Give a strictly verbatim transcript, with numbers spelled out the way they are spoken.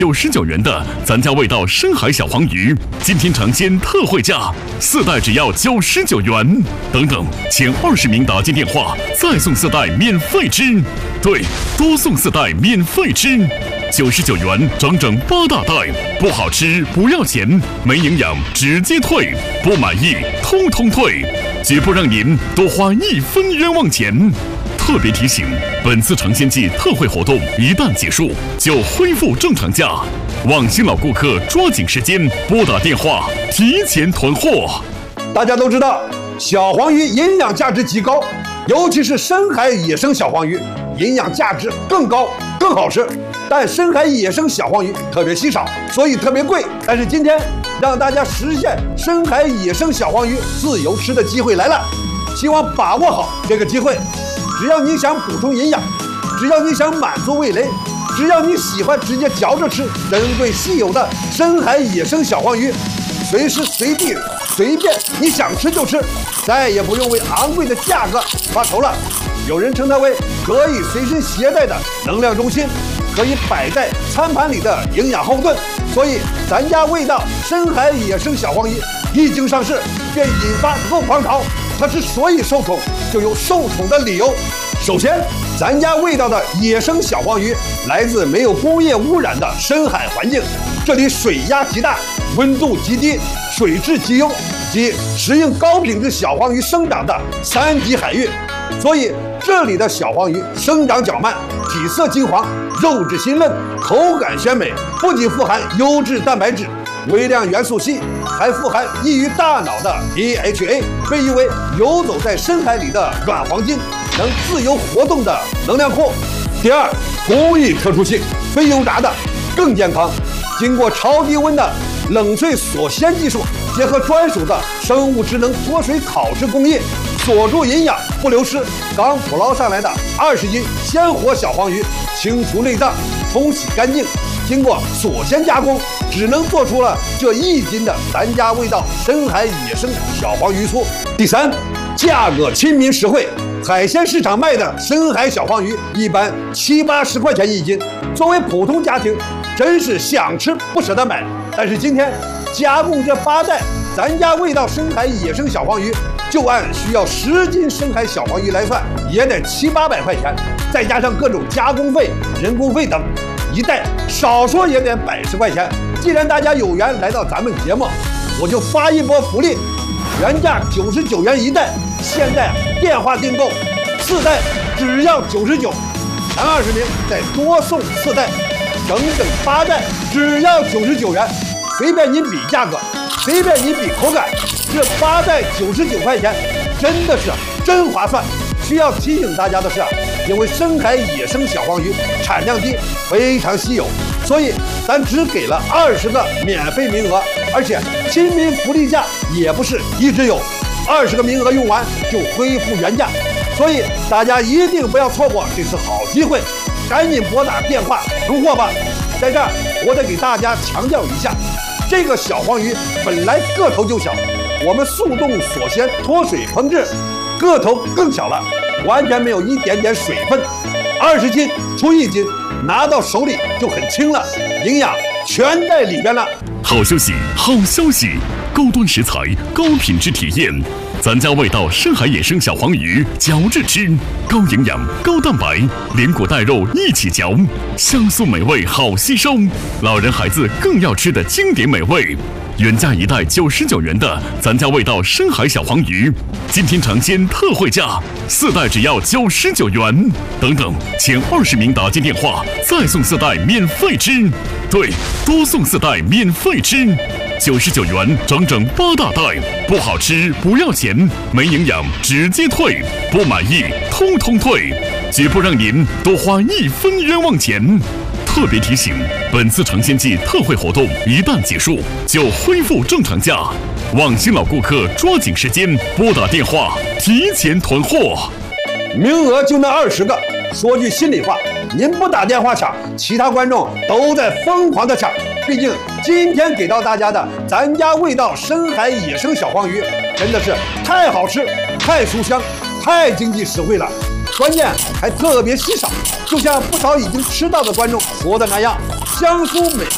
九十九元的咱家味道深海小黄鱼，今天尝鲜特惠价，四袋只要九十九元。等等，前二十名打进电话，再送四袋免费吃。对，多送四袋免费吃。九十九元整整八大袋，不好吃不要钱，没营养直接退，不满意通通退，绝不让您多花一分冤枉钱。特别提醒，本次尝鲜季特惠活动一旦结束，就恢复正常价。望新老顾客抓紧时间拨打电话，提前囤货。 大家都知道，小黄鱼营养价值极高，尤其是深海野生小黄鱼，营养价值更高，更好吃。但深海野生小黄鱼特别稀少，所以特别贵。但是今天让大家实现深海野生小黄鱼自由吃的机会来了，希望把握好这个机会。只要你想补充营养，只要你想满足味蕾，只要你喜欢直接嚼着吃珍贵稀有的深海野生小黄鱼，随时随地随便你想吃就吃，再也不用为昂贵的价格发愁了。有人称它为可以随身携带的能量中心，可以摆在餐盘里的营养后盾。所以咱家味道深海野生小黄鱼一经上市，便引发购狂潮。它之所以受宠，就有受宠的理由。首先，咱家味道的野生小黄鱼来自没有工业污染的深海环境，这里水压极大，温度极低，水质极优，即适应高品质小黄鱼生长的三级海域。所以这里的小黄鱼生长较慢，体色金黄，肉质鲜嫩，口感鲜美，不仅富含优质蛋白质、微量元素硒，还富含益于大脑的 D H A， 被誉为游走在深海里的软黄金，能自由活动的能量库。第二，工艺特殊性，非油炸的更健康，经过超低温的冷萃锁鲜技术，结合专属的生物智能脱水烤制工艺，锁住营养不流失。刚捕捞上来的二十斤鲜活小黄鱼，清除内脏，冲洗干净，经过锁鲜加工，只能做出了这一斤的咱家味道深海野生小黄鱼酥。第三，价格亲民实惠，海鲜市场卖的深海小黄鱼一般七八十块钱一斤，作为普通家庭，真是想吃不舍得买。但是今天加工这八袋咱家味道深海野生小黄鱼，就按需要十斤深海小黄鱼来算，也得七八百块钱，再加上各种加工费、人工费等，一袋少说也得百十块钱。既然大家有缘来到咱们节目，我就发一波福利，原价九十九元一袋，现在电话订购四袋只要九十九，前二十名再多送四袋，整整八袋只要九十九元，随便您比价格，随便您比口感，这八袋九十九块钱真的是真划算。需要提醒大家的是，因为深海野生小黄鱼产量低，非常稀有，所以咱只给了二十个免费名额，而且亲民福利价也不是一直有，二十个名额用完就恢复原价，所以大家一定不要错过这次好机会，赶紧拨打电话囤货吧。在这儿，我得给大家强调一下，这个小黄鱼本来个头就小，我们速冻锁鲜脱水烹制，个头更小了，完全没有一点点水分，二十斤出一斤，拿到手里就很轻了，营养全在里边了。 好休息，好消息，高端食材，高品质体验。咱家味道深海野生小黄鱼，嚼着吃，高营养、高蛋白，连骨带肉一起嚼，香酥美味，好吸收。老人孩子更要吃的经典美味。原价一袋九十九元的咱家味道深海小黄鱼，今天尝鲜特惠价，四袋只要九十九元。等等，前二十名打进电话，再送四袋免费吃。对，多送四袋免费吃。九十九元整整八大袋，不好吃不要钱，没营养直接退，不满意通通退，绝不让您多花一分冤枉钱。特别提醒，本次尝鲜季特惠活动一旦结束，就恢复正常价。望新老顾客抓紧时间拨打电话，提前囤货。 名额就那二十个，说句心里话，您不打电话抢，其他观众都在疯狂的抢。毕竟今天给到大家的咱家味道深海野生小黄鱼，真的是太好吃、太酥香、太经济实惠了。关键还特别稀少，就像不少已经吃到的观众说的那样，香酥美